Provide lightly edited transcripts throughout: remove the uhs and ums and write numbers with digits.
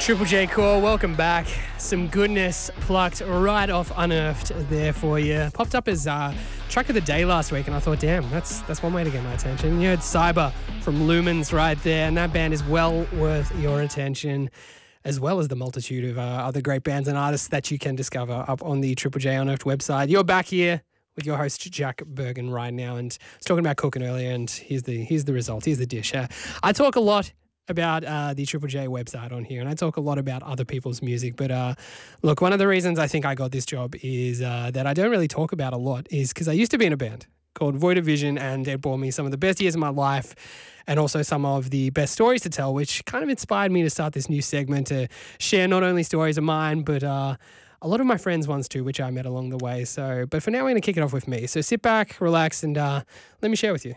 Triple J Core, welcome back. Some goodness plucked right off Unearthed there for you. Popped up as track of the day last week, and I thought, damn, that's one way to get my attention. You heard Cyber from Lumens right there, and that band is well worth your attention, as well as the multitude of other great bands and artists that you can discover up on the Triple J Unearthed website. You're back here with your host, Jack Bergen, right now, and I was talking about cooking earlier, and here's the result. Here's the dish. I talk a lot about the Triple J website on here, and I talk a lot about other people's music, but look, one of the reasons I think I got this job is that I don't really talk about a lot is because I used to be in a band called Void of Vision, and it brought me some of the best years of my life and also some of the best stories to tell, which kind of inspired me to start this new segment to share not only stories of mine, but a lot of my friends' ones too, which I met along the way. So, but for now, we're going to kick it off with me. So sit back, relax, and let me share with you.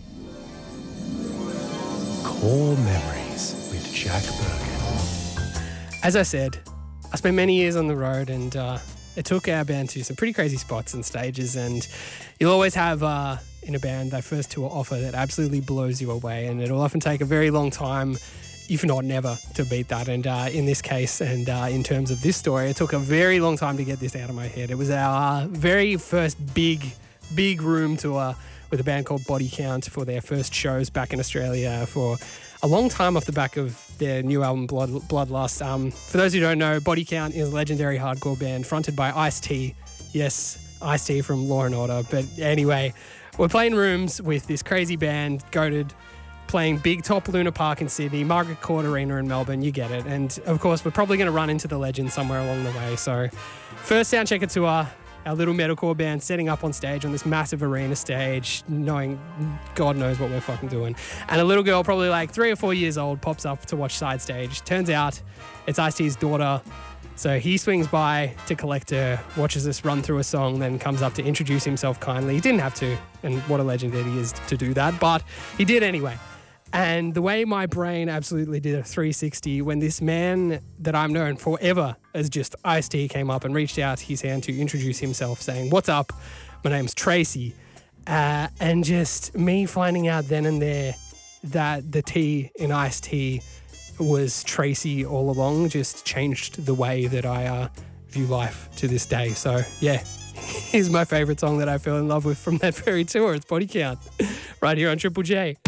Core Memories with Jack Bergen. As I said, I spent many years on the road, and it took our band to some pretty crazy spots and stages, and you'll always have in a band that first tour offer that absolutely blows you away, and it'll often take a very long time, if not never, to beat that. And in this case, and in terms of this story, it took a very long time to get this out of my head. It was our very first big room tour with a band called Body Count for their first shows back in Australia for a long time off the back of their new album Bloodlust. For those who don't know, Body Count is a legendary hardcore band fronted by Ice-T. Yes, Ice-T from Law & Order. But anyway, we're playing rooms with this crazy band, Goated, playing Big Top Luna Park in Sydney, Margaret Court Arena in Melbourne, you get it. And of course, we're probably going to run into the legend somewhere along the way. So first Soundchecker tour, our little metalcore band setting up on stage on this massive arena stage, knowing God knows what we're fucking doing. And a little girl, probably like 3 or 4 years old, pops up to watch side stage. Turns out it's Ice-T's daughter. So he swings by to collect her, watches us run through a song, then comes up to introduce himself kindly. He didn't have to, and what a legend that he is to do that, but he did anyway. And the way my brain absolutely did a 360 when this man that I'm known forever as just Ice-T came up and reached out his hand to introduce himself, saying, "What's up? My name's Tracy." And just me finding out then and there that the T in Ice-T was Tracy all along just changed the way that I view life to this day. So, yeah, here's my favorite song that I fell in love with from that very tour. It's Body Count, right here on Triple J.